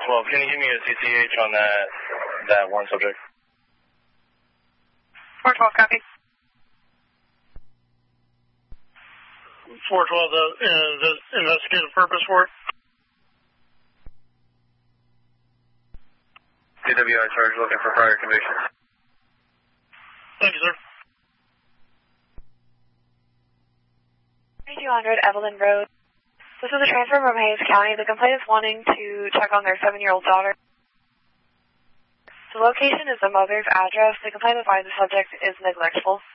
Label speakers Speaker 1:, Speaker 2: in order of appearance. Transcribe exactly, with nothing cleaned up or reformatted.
Speaker 1: twelve, can you give me a C C H on that, that one subject?
Speaker 2: four twelve, copy.
Speaker 3: four twelve, the uh, investigative purpose for it.
Speaker 1: D W I charge looking for prior convictions.
Speaker 3: Thank you, sir.
Speaker 2: thirty-two hundred Evelyn Road. This is a transfer from Hayes County. The complainant is wanting to check on their seven-year-old daughter. The location is the mother's address. The complainant finds the subject is neglectful.